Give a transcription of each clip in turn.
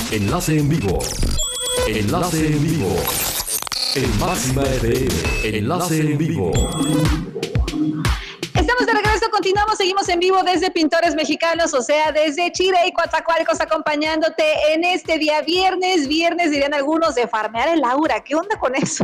Enlace en vivo. Enlace en vivo. En Máxima FM. Enlace en vivo. Estamos de regreso, continuamos, seguimos en vivo desde Pintores Mexicanos, o sea, desde Chile y Coatzacoalcos, acompañándote en este día viernes dirían algunos, de farmear el aura. ¿Qué onda con eso?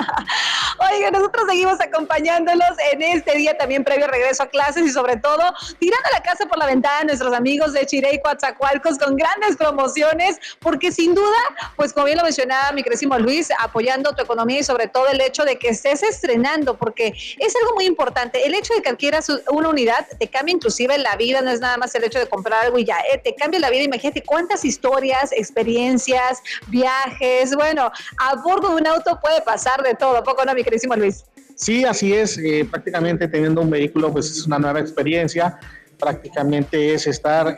Oiga, nosotros seguimos acompañándolos en este día también previo regreso a clases y sobre todo tirando la casa por la ventana nuestros amigos de Chile y Coatzacoalcos con grandes promociones, porque sin duda, pues como bien lo mencionaba mi queridísimo Luis, apoyando tu economía y sobre todo el hecho de que estés estrenando, porque es algo muy importante, el hecho de que adquieras una unidad te cambia inclusive la vida, no es nada más el hecho de comprar algo y ya, te cambia la vida. Imagínate cuántas historias, experiencias, viajes, bueno, a bordo de un auto puede pasar de todo, ¿a poco no, mi queridísimo Luis? Sí, así es, prácticamente teniendo un vehículo pues es una nueva experiencia, prácticamente es estar,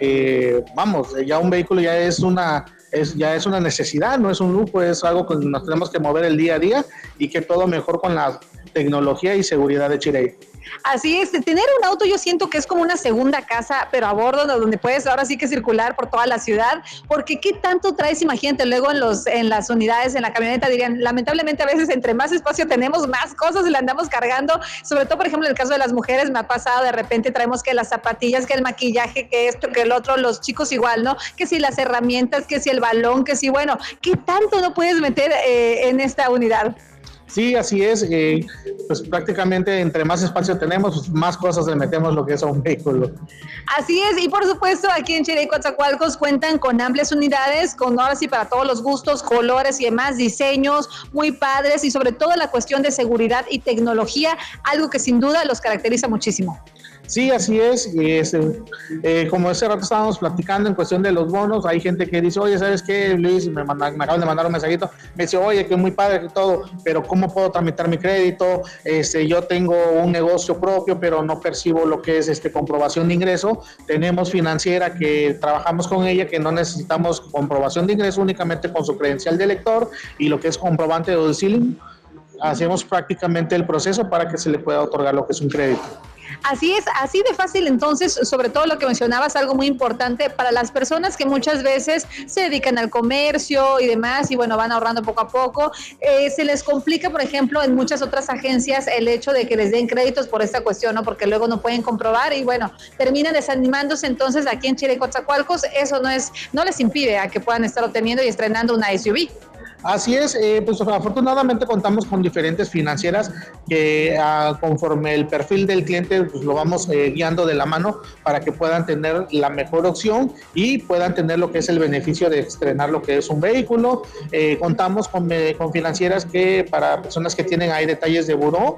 ya un vehículo ya es una necesidad, no es un lujo, es algo que nos tenemos que mover el día a día y que todo mejor con la tecnología y seguridad de Chirey. Así es, tener un auto yo siento que es como una segunda casa, pero a bordo, donde puedes ahora sí que circular por toda la ciudad, porque ¿qué tanto traes? Imagínate, luego en las unidades, en la camioneta, dirían, lamentablemente a veces entre más espacio tenemos, más cosas le andamos cargando, sobre todo, por ejemplo, en el caso de las mujeres, me ha pasado, de repente traemos que las zapatillas, que el maquillaje, que esto, que el otro, los chicos igual, ¿no? Que si las herramientas, que si el balón, que si, bueno, ¿qué tanto no puedes meter en esta unidad? Sí, así es, pues prácticamente entre más espacio tenemos, pues más cosas le metemos lo que es a un vehículo. Así es, y por supuesto aquí en Chile y Coatzacoalcos cuentan con amplias unidades, con ahora sí para todos los gustos, colores y demás, diseños muy padres y sobre todo la cuestión de seguridad y tecnología, algo que sin duda los caracteriza muchísimo. Sí, así es, y como ese rato estábamos platicando en cuestión de los bonos, hay gente que dice, oye, ¿sabes qué, Luis? Me acaban de mandar un mensajito, me dice, oye, que muy padre y todo, pero ¿cómo puedo tramitar mi crédito? Yo tengo un negocio propio, pero no percibo lo que es comprobación de ingreso. Tenemos financiera que trabajamos con ella, que no necesitamos comprobación de ingreso, únicamente con su credencial de lector y lo que es comprobante de domicilio. Hacemos prácticamente el proceso para que se le pueda otorgar lo que es un crédito. Así es, así de fácil. Entonces, sobre todo lo que mencionabas, algo muy importante para las personas que muchas veces se dedican al comercio y demás, y bueno, van ahorrando poco a poco, se les complica, por ejemplo, en muchas otras agencias el hecho de que les den créditos por esta cuestión, ¿no? Porque luego no pueden comprobar y bueno, terminan desanimándose. Entonces, aquí en Chile y Coatzacoalcos, eso no les impide a que puedan estar obteniendo y estrenando una SUV. Así es, pues afortunadamente contamos con diferentes financieras que conforme el perfil del cliente pues lo vamos guiando de la mano para que puedan tener la mejor opción y puedan tener lo que es el beneficio de estrenar lo que es un vehículo. Contamos con financieras que para personas que tienen ahí detalles de buró,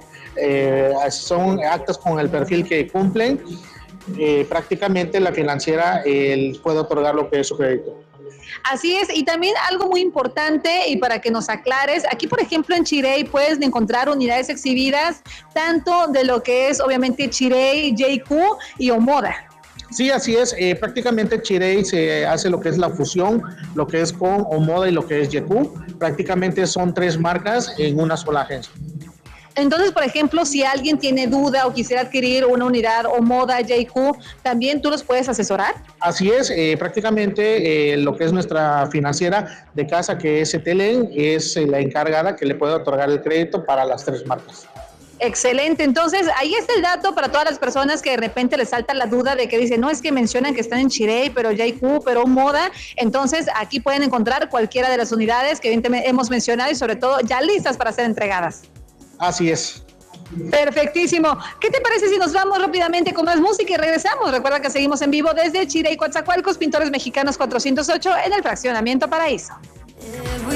son actas con el perfil que cumplen, prácticamente la financiera puede otorgar lo que es su crédito. Así es, y también algo muy importante y para que nos aclares, aquí por ejemplo en Chirey puedes encontrar unidades exhibidas tanto de lo que es obviamente Chirey, JQ y Omoda. Sí, así es, prácticamente Chirey se hace lo que es la fusión, lo que es con Omoda y lo que es JQ, prácticamente son 3 marcas en una sola agencia. Entonces, por ejemplo, si alguien tiene duda o quisiera adquirir una unidad Omoda, JQ, ¿también tú los puedes asesorar? Así es, prácticamente lo que es nuestra financiera de casa, que es Etelen, es la encargada que le puede otorgar el crédito para las 3 marcas. Excelente, entonces ahí está el dato para todas las personas que de repente les salta la duda de que dicen, no, es que mencionan que están en Chirey, pero JQ, pero Omoda. Entonces aquí pueden encontrar cualquiera de las unidades que hemos mencionado y sobre todo ya listas para ser entregadas. Así es. Perfectísimo. ¿Qué te parece si nos vamos rápidamente con más música y regresamos? Recuerda que seguimos en vivo desde Chirey y Coatzacoalcos, Pintores Mexicanos 408 en el Fraccionamiento Paraíso.